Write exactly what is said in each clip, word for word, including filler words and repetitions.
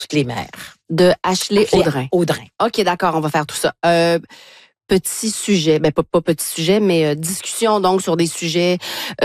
toutes les mères. De Ashley Audrin. Audrin. OK, d'accord, on va faire tout ça. Euh, petit sujet, ben pas, pas petit sujet, mais euh, discussion donc sur des sujets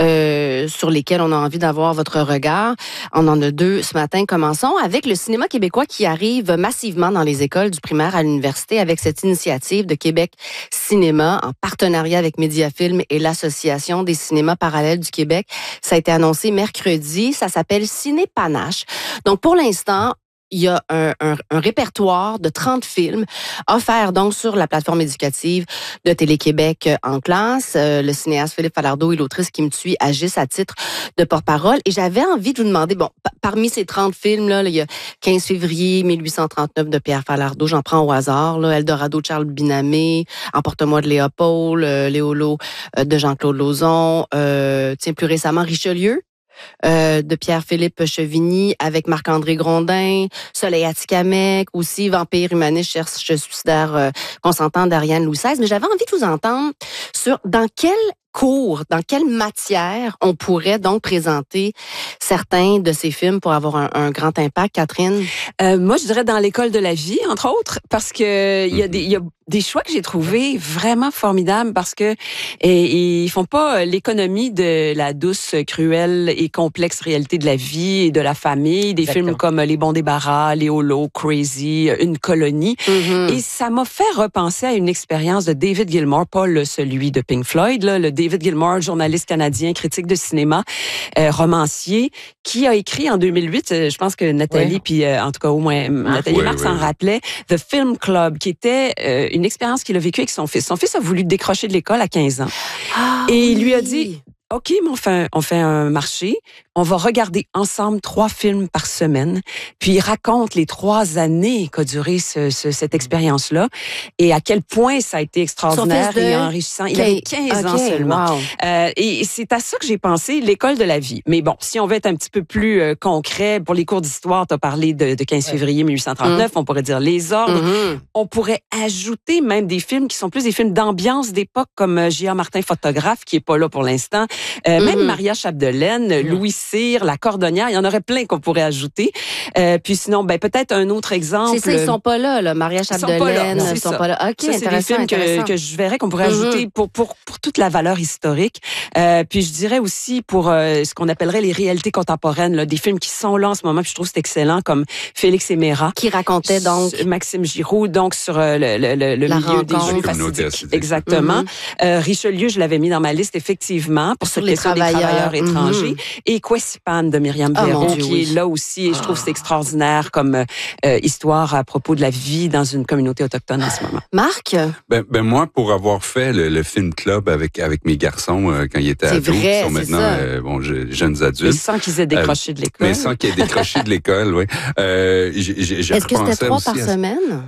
euh, sur lesquels on a envie d'avoir votre regard. On en a deux ce matin. Commençons avec le cinéma québécois qui arrive massivement dans les écoles du primaire à l'université avec cette initiative de Québec Cinéma en partenariat avec Mediafilm et l'Association des cinémas parallèles du Québec. Ça a été annoncé mercredi. Ça s'appelle Ciné Panache. Donc pour l'instant, il y a un, un, un répertoire de trente films offerts donc sur la plateforme éducative de Télé-Québec en classe. Euh, le cinéaste Philippe Falardeau et l'autrice Kim Thuy agissent à titre de porte-parole. Et j'avais envie de vous demander, bon, p- parmi ces trente films-là, là, il y a quinze février mille huit cent trente-neuf de Pierre Falardeau, j'en prends au hasard, là, Eldorado de Charles Binamé, Emporte-moi de Léopold, euh, Léolo euh, de Jean-Claude Lauzon, euh, tiens, plus récemment, Richelieu. Euh, de Pierre-Philippe Chevigny avec Marc-André Grondin, Soleil Atikamek, aussi Vampire humaniste, cherche suicidaire euh, consentant d'Ariane Louis seize. Mais j'avais envie de vous entendre sur dans quel cours, dans quelle matière on pourrait donc présenter certains de ces films pour avoir un, un grand impact, Catherine? Euh, moi, je dirais dans l'école de la vie, entre autres, parce que il y a des, il y a des choix que j'ai trouvés vraiment formidables parce que et, et ils font pas l'économie de la douce, cruelle et complexe réalité de la vie et de la famille. Des Exactement. films comme Les Bons Débarras, Les Holos, Crazy, Une colonie. Mm-hmm. Et ça m'a fait repenser à une expérience de David Gilmour, pas le, celui de Pink Floyd, là, le David Gilmour, journaliste canadien, critique de cinéma, euh, romancier, qui a écrit en deux mille huit, euh, je pense que Nathalie, Ouais. puis euh, en tout cas au moins Nathalie ouais, Marc ouais, s'en ouais. rappelait, The Film Club, qui était euh, une expérience qu'il a vécue avec son fils. Son fils a voulu décrocher de l'école à quinze ans. Ah, Et il lui a oui. dit, OK, mais on fait, un, on fait un marché. On va regarder ensemble trois films par semaine. Puis il raconte les trois années qu'a duré ce, ce, cette expérience-là et à quel point ça a été extraordinaire Son fils de et enrichissant. Il avait quinze ans Okay, seulement. wow. Euh, et c'est à ça que j'ai pensé, l'école de la vie. Mais bon, si on veut être un petit peu plus euh, concret, pour les cours d'histoire, tu as parlé de, de quinze février mille huit cent trente-neuf, Mm. on pourrait dire Les Ordres. Mm-hmm. On pourrait ajouter même des films qui sont plus des films d'ambiance d'époque, comme euh, J A. Martin, photographe, qui est pas là pour l'instant. Euh, Mm-hmm. Même Maria Chapdelaine, Mm. Louis Cyr, La Cordonnière, il y en aurait plein qu'on pourrait ajouter. Euh, puis sinon, ben peut-être un autre exemple. C'est ça, ils sont pas là, là. Maria Ils sont pas là, Chapdelaine, c'est ils sont ça. pas là. OK, Ça, c'est des intéressant, films que, intéressant. que je verrais qu'on pourrait Mm-hmm. ajouter pour, pour, pour toute la valeur historique. Euh, puis je dirais aussi pour euh, ce qu'on appellerait les réalités contemporaines, là, des films qui sont là en ce moment, puis je trouve que c'est excellent, comme Félix et Méra. Qui racontait donc Maxime Giroux, donc sur euh, le, le, le, le La milieu des rencontre. jeux La communauté fastidiques. acidique. Exactement. Mm-hmm. Euh, Richelieu, je l'avais mis dans ma liste, effectivement, pour Sur ce les question des travailleurs. travailleurs étrangers. Mm-hmm. Et Quessipan de Myriam Oh, Véron, mon Dieu, qui oui. est là aussi, et je trouve que c'est extraordinaire comme euh, histoire à propos de la vie dans une communauté autochtone en ce moment. Marc? Ben, ben moi, pour avoir fait le, le film club avec avec mes garçons euh, quand ils étaient C'est ados, vrai, qui sont c'est maintenant ça. euh, bon je- jeunes Mais adultes, sans qu'ils aient décroché de l'école. mais sans qu'ils aient décroché de l'école, oui. Euh, j'ai, j'ai, j'ai Est-ce que c'était repensé trois aussi par à ça. semaine?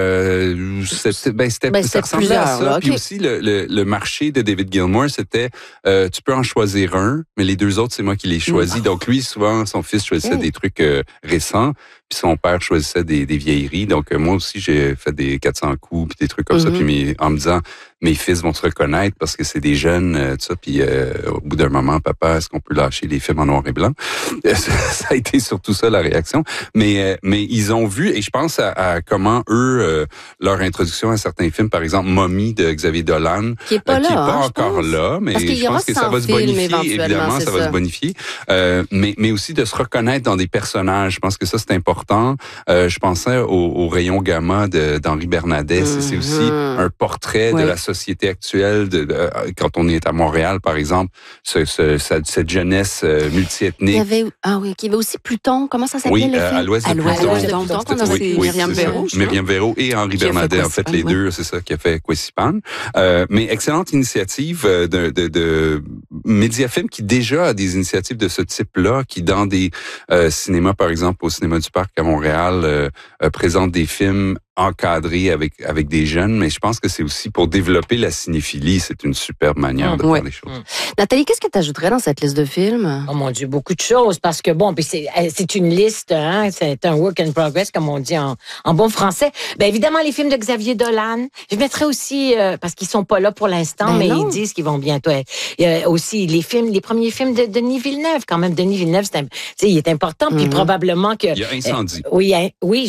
Euh, c'était, ben, c'était, Ben, ça c'était ressemblait à plusieurs, ça. là, Puis ok. aussi, le, le, le marché de David Gilmour, c'était, euh, tu peux en choisir un, mais les deux autres, c'est moi qui les choisis. Donc, lui, souvent, son fils choisissait Ok. des trucs euh, récents, puis son père choisissait des, des vieilleries. Donc, euh, moi aussi, j'ai fait des quatre cents coups, puis des trucs comme ça, Mhm. puis mes, en me disant, mes fils vont se reconnaître parce que c'est des jeunes, euh, tout ça, puis euh, au bout d'un moment, papa, est-ce qu'on peut lâcher les films en noir et blanc? Ça a été surtout ça, la réaction. Mais, euh, mais ils ont vu, et je pense à, à comment eux, euh, leur introduction à certains films, par exemple, Mommy de Xavier Dolan, Qui est pas euh, là, qui est pas hein, je encore pense. là, mais Parce qu'il y je aura pense que ça cent va se films bonifier, éventuellement, évidemment, c'est ça va ça. se bonifier. Euh, mais, mais aussi de se reconnaître dans des personnages. Je pense que ça, c'est important. Euh, je pensais au, au rayon gamma de, d'Henri Bernadette. Mm-hmm. C'est aussi un portrait Ouais. de la société actuelle. De, de, quand on est à Montréal, par exemple, ce, ce, cette, cette jeunesse euh, Il y multiethnique. avait, ah oui, il y avait aussi Pluton. Comment ça s'appelait Oui, le euh, film? à l'ouest de À l'ouest Pluton. de Pluton. Pluton, qu'on a Oui, reçu. oui, Myriam c'est ça. Véro, je crois. Myriam Véro et Henri Qui a fait Bernadette. En fait, Quessipan, les oui. deux, c'est ça qui a fait Quessipan. Euh, mais excellente initiative euh, de, de, de Mediafilm qui déjà a des initiatives de ce type-là, qui dans des euh, cinémas, par exemple, au Cinéma du Parc à Montréal, euh, euh, présente des films encadré avec avec des jeunes, mais je pense que c'est aussi pour développer la cinéphilie, c'est une superbe manière mmh. de ouais. faire les choses. Mmh. Nathalie, qu'est-ce que tu ajouterais dans cette liste de films? Oh mon Dieu, beaucoup de choses, parce que bon, puis c'est, c'est une liste, hein, c'est un work in progress, comme on dit en, en bon français. Ben évidemment, les films de Xavier Dolan. Je mettrais aussi, euh, parce qu'ils sont pas là pour l'instant, ben mais non. Ils disent qu'ils vont bientôt être. Il y a aussi les films, les premiers films de Denis Villeneuve, quand même. Denis Villeneuve, c'est un, il est important, puis mmh. probablement que... Il y a Incendie. Euh, oui, hein, oui,